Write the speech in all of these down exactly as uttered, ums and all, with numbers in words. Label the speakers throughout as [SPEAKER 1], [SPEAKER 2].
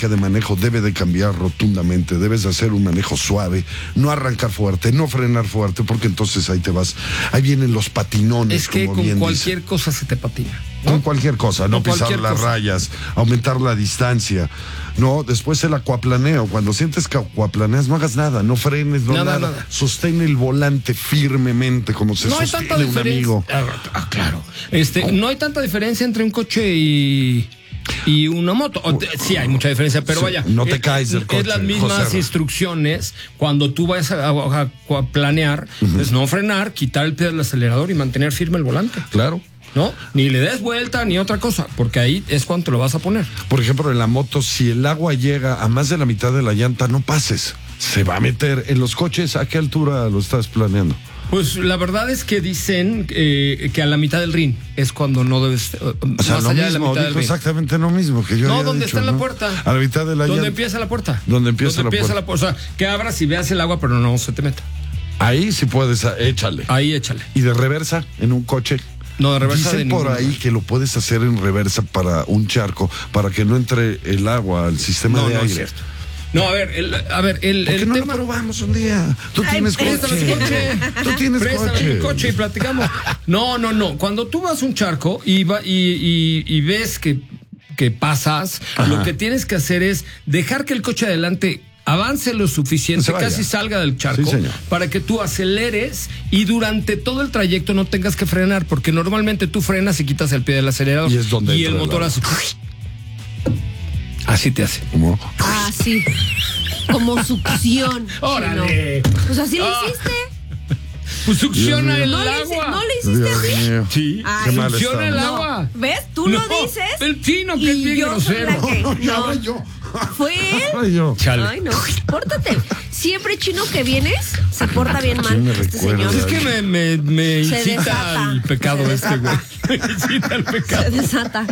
[SPEAKER 1] técnica de manejo debe de cambiar rotundamente. Debes de hacer un manejo suave, no arrancar fuerte, no frenar fuerte, porque entonces ahí te vas, ahí vienen los patinones.
[SPEAKER 2] Es que
[SPEAKER 1] como
[SPEAKER 2] con
[SPEAKER 1] bien
[SPEAKER 2] cualquier
[SPEAKER 1] dice.
[SPEAKER 2] cosa se te patina, ¿no?
[SPEAKER 1] Con cualquier cosa, no
[SPEAKER 2] Con
[SPEAKER 1] pisar
[SPEAKER 2] cualquier
[SPEAKER 1] las
[SPEAKER 2] cosa.
[SPEAKER 1] rayas, aumentar la distancia, no, después el acuaplaneo, cuando sientes que acuaplaneas no hagas nada, no frenes, no
[SPEAKER 2] Nada,
[SPEAKER 1] nada,
[SPEAKER 2] nada.
[SPEAKER 1] sostén el volante firmemente como se
[SPEAKER 2] No hay
[SPEAKER 1] sostiene
[SPEAKER 2] tanta
[SPEAKER 1] un
[SPEAKER 2] diferencia.
[SPEAKER 1] amigo.
[SPEAKER 2] Ah, ah, claro. Este, no hay tanta diferencia entre un coche y y una moto. O te- sí hay mucha diferencia, pero
[SPEAKER 1] Sí,
[SPEAKER 2] vaya.
[SPEAKER 1] no te
[SPEAKER 2] es-
[SPEAKER 1] caes del
[SPEAKER 2] Es
[SPEAKER 1] coche,
[SPEAKER 2] las mismas
[SPEAKER 1] José.
[SPEAKER 2] instrucciones cuando tú vayas a, a- a planear, pues no frenar, quitar el pie del acelerador y mantener firme el volante.
[SPEAKER 1] Claro.
[SPEAKER 2] ¿No? Ni le des vuelta ni otra cosa, porque ahí es cuando te lo vas a poner.
[SPEAKER 1] Por ejemplo, en la moto, si el agua llega a más de la mitad de la llanta, no pases. Se va a meter en los coches. ¿A qué altura lo estás planeando?
[SPEAKER 2] Pues la verdad es que dicen eh, que a la mitad del ring es cuando no debes, eh,
[SPEAKER 1] O sea,
[SPEAKER 2] más
[SPEAKER 1] lo
[SPEAKER 2] allá de la
[SPEAKER 1] mismo,
[SPEAKER 2] mitad del
[SPEAKER 1] dijo
[SPEAKER 2] ring.
[SPEAKER 1] exactamente lo mismo que yo
[SPEAKER 2] No,
[SPEAKER 1] había
[SPEAKER 2] donde
[SPEAKER 1] dicho,
[SPEAKER 2] está en la
[SPEAKER 1] ¿no?
[SPEAKER 2] puerta.
[SPEAKER 1] A la mitad de la
[SPEAKER 2] Donde
[SPEAKER 1] llanta.
[SPEAKER 2] empieza la puerta.
[SPEAKER 1] Donde empieza la puerta.
[SPEAKER 2] la puerta. O sea, que abras y veas el agua, pero no se te meta.
[SPEAKER 1] Ahí sí puedes, ah, échale.
[SPEAKER 2] Ahí échale.
[SPEAKER 1] Y de reversa, en un coche.
[SPEAKER 2] No, de reversa
[SPEAKER 1] Dicen
[SPEAKER 2] de
[SPEAKER 1] por
[SPEAKER 2] ningún
[SPEAKER 1] ahí
[SPEAKER 2] lugar.
[SPEAKER 1] que lo puedes hacer en reversa para un charco, para que no entre el agua al sistema
[SPEAKER 2] No,
[SPEAKER 1] de
[SPEAKER 2] no es
[SPEAKER 1] aire.
[SPEAKER 2] cierto. No, a ver, el, a ver, el,
[SPEAKER 1] ¿Por qué
[SPEAKER 2] el
[SPEAKER 1] no
[SPEAKER 2] tema.
[SPEAKER 1] lo probamos un día? Tú
[SPEAKER 3] Ay,
[SPEAKER 1] tienes
[SPEAKER 3] préstame
[SPEAKER 1] coche.
[SPEAKER 2] tu coche.
[SPEAKER 1] Tú tienes
[SPEAKER 2] Préstame
[SPEAKER 1] coche.
[SPEAKER 2] tu coche y platicamos. No, no, no. Cuando tú vas a un charco y, va, y, y, y ves que, que pasas,
[SPEAKER 1] Ajá.
[SPEAKER 2] lo que tienes que hacer es dejar que el coche adelante avance lo suficiente,
[SPEAKER 1] Se vaya.
[SPEAKER 2] casi salga del charco,
[SPEAKER 1] Sí, señor.
[SPEAKER 2] para que tú aceleres y durante todo el trayecto no tengas que frenar, porque normalmente tú frenas y quitas el pie del acelerador.
[SPEAKER 1] Y es donde
[SPEAKER 2] y
[SPEAKER 1] entra
[SPEAKER 2] el
[SPEAKER 1] el
[SPEAKER 2] motor
[SPEAKER 1] agua.
[SPEAKER 2] hace. Así te hace.
[SPEAKER 1] ¿Cómo?
[SPEAKER 3] Ah, sí. Como succión.
[SPEAKER 2] ¡Órale!
[SPEAKER 3] Chino. Pues así lo
[SPEAKER 2] Ah.
[SPEAKER 3] hiciste.
[SPEAKER 2] Pues succiona el
[SPEAKER 3] ¿No le, hice-
[SPEAKER 2] agua.
[SPEAKER 3] ¿No le hiciste
[SPEAKER 1] Dios
[SPEAKER 3] así?
[SPEAKER 1] mío.
[SPEAKER 2] Sí,
[SPEAKER 3] Ay.
[SPEAKER 1] Qué mal
[SPEAKER 2] succiona el
[SPEAKER 1] estamos.
[SPEAKER 2] agua.
[SPEAKER 3] ¿Ves? Tú
[SPEAKER 2] No,
[SPEAKER 3] lo dices.
[SPEAKER 2] el chino, que
[SPEAKER 3] y
[SPEAKER 2] es bien
[SPEAKER 3] yo soy
[SPEAKER 2] grosero.
[SPEAKER 3] la que-
[SPEAKER 1] No, ya
[SPEAKER 3] no.
[SPEAKER 1] era yo.
[SPEAKER 3] Fue él.
[SPEAKER 1] Ay, yo.
[SPEAKER 2] Chale.
[SPEAKER 3] Ay, no. Pórtate. Siempre, Chino, que vienes, se porta bien mal.
[SPEAKER 1] me
[SPEAKER 3] Este
[SPEAKER 1] recuerda?
[SPEAKER 3] señor.
[SPEAKER 2] Es que me, me, me
[SPEAKER 3] Se
[SPEAKER 2] incita
[SPEAKER 3] desata.
[SPEAKER 2] al pecado
[SPEAKER 3] Se
[SPEAKER 2] este, güey.
[SPEAKER 3] desata.
[SPEAKER 2] Me incita al pecado.
[SPEAKER 3] Se desata.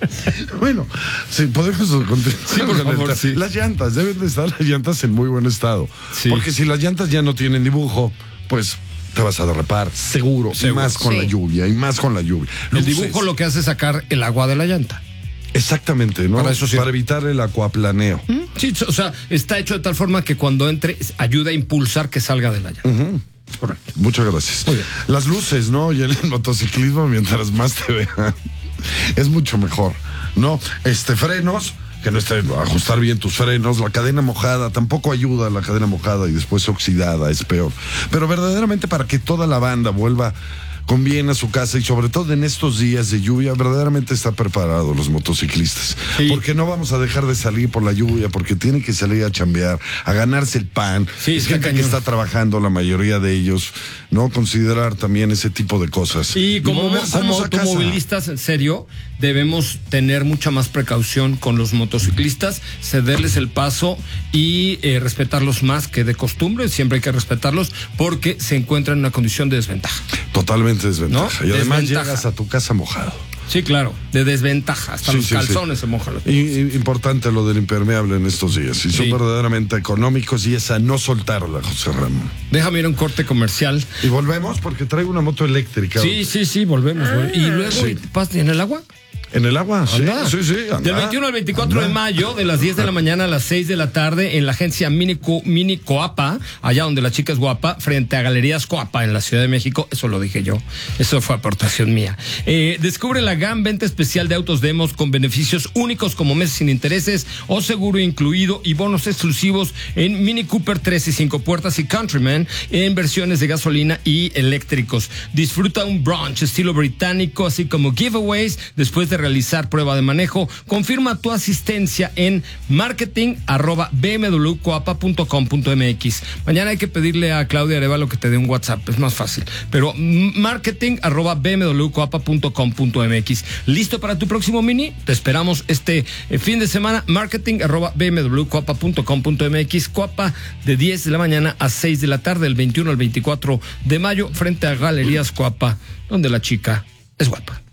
[SPEAKER 1] Bueno, sí, podemos continuar.
[SPEAKER 2] Sí, por
[SPEAKER 1] con el
[SPEAKER 2] favor,
[SPEAKER 1] tema.
[SPEAKER 2] sí.
[SPEAKER 1] Las llantas, deben de estar las llantas en muy buen estado.
[SPEAKER 2] Sí.
[SPEAKER 1] Porque si las llantas ya no tienen dibujo, pues te vas a derrapar, seguro.
[SPEAKER 2] Seguro.
[SPEAKER 1] Y más con
[SPEAKER 3] Sí.
[SPEAKER 1] la lluvia, y más con la lluvia.
[SPEAKER 2] El
[SPEAKER 1] Luces.
[SPEAKER 2] dibujo lo que hace es sacar el agua de la llanta.
[SPEAKER 1] Exactamente, ¿no?
[SPEAKER 2] Para eso sirve.
[SPEAKER 1] Para evitar el acuaplaneo.
[SPEAKER 2] Sí, o sea, está hecho de tal forma que cuando entre ayuda a impulsar que salga de la llanta. Correcto.
[SPEAKER 1] Muchas gracias.
[SPEAKER 2] Muy bien.
[SPEAKER 1] Las luces, ¿no? Y el motociclismo, mientras más te vean, es mucho mejor, ¿no? Este, frenos, que no esté, ajustar bien tus frenos, la cadena mojada, tampoco ayuda la cadena mojada y después oxidada, es peor. Pero verdaderamente para que toda la banda vuelva con bien a su casa y sobre todo en estos días de lluvia, verdaderamente están preparados los motociclistas.
[SPEAKER 2] Sí.
[SPEAKER 1] Porque no vamos a dejar de salir por la lluvia, porque tienen que salir a chambear, a ganarse el pan.
[SPEAKER 2] Sí,
[SPEAKER 1] es
[SPEAKER 2] está
[SPEAKER 1] gente que
[SPEAKER 2] cañón.
[SPEAKER 1] está trabajando, la mayoría de ellos, ¿no? Considerar también ese tipo de cosas.
[SPEAKER 2] Y como,
[SPEAKER 1] volver
[SPEAKER 2] como
[SPEAKER 1] sanos a casa.
[SPEAKER 2] automovilistas, en serio, debemos tener mucha más precaución con los motociclistas, cederles el paso y eh, respetarlos más que de costumbre. Siempre hay que respetarlos porque se encuentran en una condición de desventaja.
[SPEAKER 1] Totalmente desventaja.
[SPEAKER 2] ¿No?
[SPEAKER 1] Y además
[SPEAKER 2] Desventaja.
[SPEAKER 1] llegas a tu casa mojado.
[SPEAKER 2] Sí, claro, de desventaja. Hasta
[SPEAKER 1] Sí,
[SPEAKER 2] los
[SPEAKER 1] sí,
[SPEAKER 2] calzones
[SPEAKER 1] sí.
[SPEAKER 2] se mojan. los-
[SPEAKER 1] Y, y importante lo del impermeable en estos días. Y son
[SPEAKER 2] Sí.
[SPEAKER 1] verdaderamente económicos y esa no soltarla, José Ramón.
[SPEAKER 2] Déjame ir a un corte comercial.
[SPEAKER 1] Y volvemos porque traigo una moto eléctrica.
[SPEAKER 2] Sí, sí, sí, volvemos. vol- y luego,
[SPEAKER 1] sí.
[SPEAKER 2] ¿pasa en el agua?
[SPEAKER 1] ¿En el agua? Sí,
[SPEAKER 2] Anda.
[SPEAKER 1] sí, sí. anda.
[SPEAKER 2] Del veintiuno al veinticuatro de
[SPEAKER 1] Anda.
[SPEAKER 2] mayo, de las diez de la mañana a las seis de la tarde, en la agencia Mini, Co- Mini Coapa, allá donde la chica es guapa, frente a Galerías Coapa en la Ciudad de México. Eso lo dije yo. Eso fue aportación mía. Eh, descubre la gran venta especial de autos demos con beneficios únicos como meses sin intereses o seguro incluido y bonos exclusivos en Mini Cooper tres y cinco puertas y Countryman en versiones de gasolina y eléctricos. Disfruta un brunch estilo británico, así como giveaways después de realizar prueba de manejo. Confirma tu asistencia en marketing arroba b m w coapa punto com punto m x. Mañana hay que pedirle a Claudia Arevalo que te dé un WhatsApp, es más fácil. Pero mm, marketing arroba b m w coapa punto com punto m x. ¿Listo para tu próximo mini? Te esperamos este eh, fin de semana. Marketing arroba b m w coapa punto com punto m x. Coapa de diez de la mañana a seis de la tarde, del veintiuno al veinticuatro de mayo, frente a Galerías Coapa, donde la chica es guapa.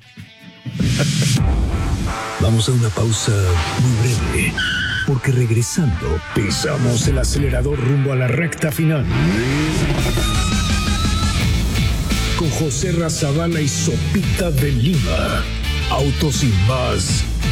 [SPEAKER 4] Vamos a una pausa muy breve, porque regresando pisamos el acelerador rumbo a la recta final. Con José Razabala y Sopita de Lima. Autos y más,